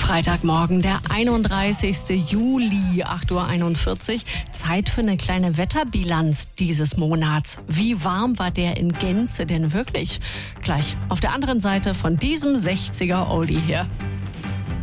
Freitagmorgen, der 31. Juli, 8:41 Uhr. Zeit für eine kleine Wetterbilanz dieses Monats. Wie warm war der in Gänze denn wirklich? Gleich auf der anderen Seite von diesem 60er Oldie hier.